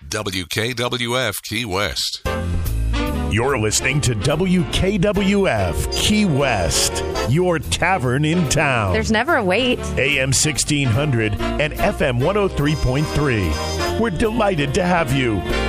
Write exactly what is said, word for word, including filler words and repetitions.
W K W F Key West. You're listening to W K W F Key West, your tavern in town. There's never a wait. A M sixteen hundred and F M one oh three point three. We're delighted to have you.